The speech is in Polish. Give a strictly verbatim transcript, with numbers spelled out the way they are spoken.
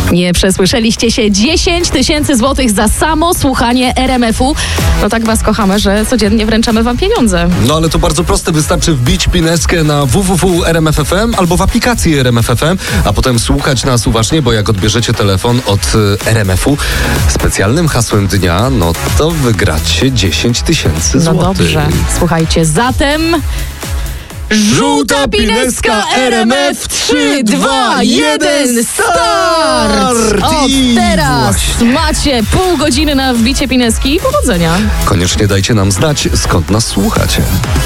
Nie przesłyszeliście się. dziesięć tysięcy złotych za samo słuchanie R M F u. No tak was kochamy, że codziennie wręczamy wam pieniądze. No ale to bardzo proste. Wystarczy wbić pineskę na w w w kropka r m f kropka f m albo w aplikacji R M F F M, a potem słuchać nas uważnie, bo jak odbierzecie telefon od R M F u specjalnym hasłem dnia, no to wygracie dziesięć tysięcy złotych. No dobrze. Słuchajcie, zatem... Żółta pineska R M F trzy, dwa, jeden, start! Od teraz macie pół godziny na wbicie pineski i powodzenia. Koniecznie dajcie nam znać, skąd nas słuchacie.